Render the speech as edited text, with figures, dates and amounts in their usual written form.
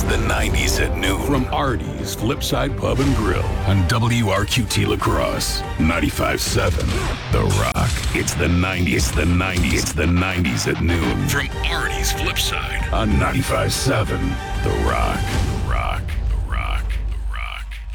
It's the 90s at noon. From Artie's Flipside Pub and Grill on WRQT La Crosse, 95.7 The Rock. It's the 90s. It's the 90s. It's the 90s at noon. From Artie's Flipside on 95.7 The Rock.